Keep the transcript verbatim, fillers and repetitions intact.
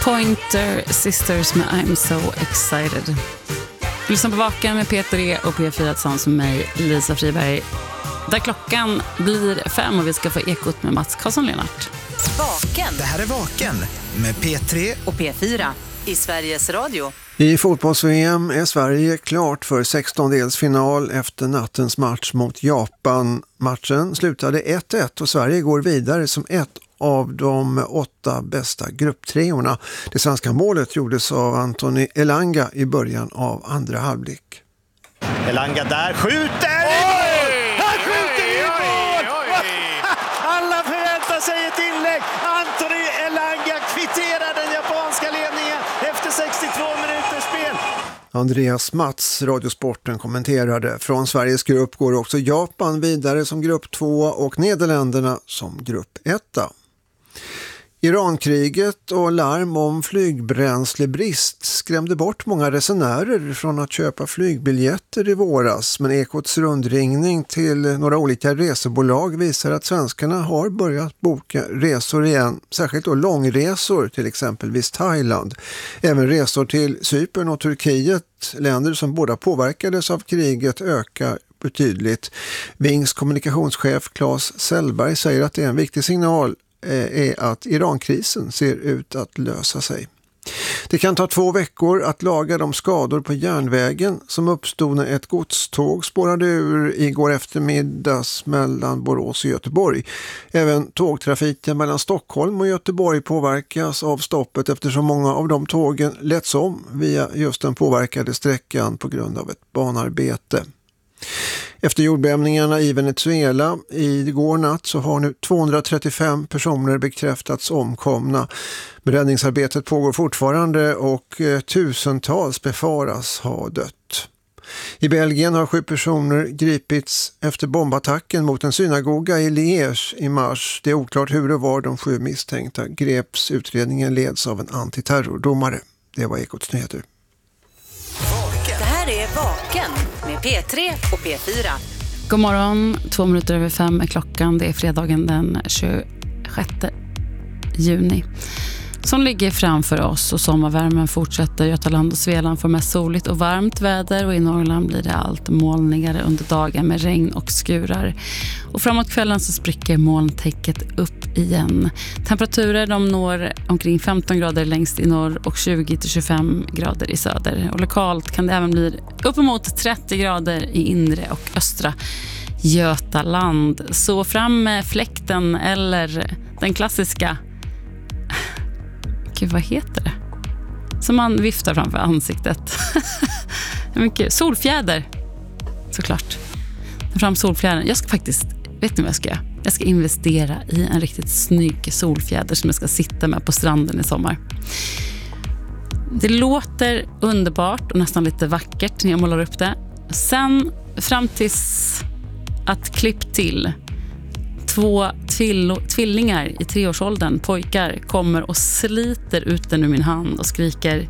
Pointer Sisters med I'm so excited. Lyssna på Vaken med P tre och P fyra tillsammans med mig, Lisa Friberg. Där klockan blir fem och vi ska få ekot med Mats Karlsson-Lennart. Vaken. Det här är Vaken med P tre och P fyra i Sveriges Radio. I fotbolls-V M är Sverige klart för sextondelsfinal efter nattens match mot Japan. Matchen slutade ett ett och Sverige går vidare som ett av de åtta bästa grupptreorna. Det svenska målet gjordes av Anthony Elanga i början av andra halvlek. Elanga där skjuter! Oj! Han skjuter i mål! Alla förväntar sig ett inlägg. Anthony Elanga kvitterar den japanska ledningen efter sextiotvå minuters spel. Andreas Mats, Radiosporten, kommenterade. Från Sveriges grupp går också Japan vidare som grupp två och Nederländerna som grupp etta. Irankriget och larm om flygbränslebrist skrämde bort många resenärer från att köpa flygbiljetter i våras. Men Ekots rundringning till några olika resebolag visar att svenskarna har börjat boka resor igen. Särskilt då långresor till exempelvis Thailand. Även resor till Cypern och Turkiet, länder som båda påverkades av kriget, ökar betydligt. Vings kommunikationschef Claes Sellberg säger att det är en viktig signal är att Irankrisen ser ut att lösa sig. Det kan ta två veckor att laga de skador på järnvägen som uppstod när ett godståg spårade ur igår eftermiddags mellan Borås och Göteborg. Även tågtrafiken mellan Stockholm och Göteborg påverkas av stoppet eftersom många av de tågen letts om via just den påverkade sträckan på grund av ett banarbete. Efter jordbävningarna i Venezuela igår natt så har nu tvåhundratrettiofem personer bekräftats omkomna. Räddningsarbetet pågår fortfarande och tusentals befaras ha dött. I Belgien har sju personer gripits efter bombattacken mot en synagoga i Liège i mars. Det är oklart hur och var de sju misstänkta greps. Utredningen leds av en antiterrordomare. Det var Ekots nyheter. Det här är Vaken med P tre och P fyra. God morgon, två minuter över fem är klockan. Det är fredagen den tjugosjätte juni som ligger framför oss och sommarvärmen fortsätter. Götaland och Svealand får mest soligt och varmt väder och i Norrland blir det allt molnigare under dagen med regn och skurar. Och framåt kvällen så spricker molntäcket upp igen. Temperaturer de når omkring femton grader längst i norr och tjugo till tjugofem grader i söder. Och lokalt kan det även bli uppemot trettio grader i inre och östra Götaland. Så fram med fläkten eller den klassiska... Gud, vad heter det? Som man viftar framför ansiktet. Mycket solfjäder. Såklart. Fram solfjädern. Jag ska faktiskt, vet ni vad jag ska göra? Jag ska investera i en riktigt snygg solfjäder som jag ska sitta med på stranden i sommar. Det låter underbart och nästan lite vackert när jag målar upp det. Sen fram tills att klipp till två tvill- tvillingar i treårsåldern, pojkar, kommer och sliter ut den ur min hand och skriker: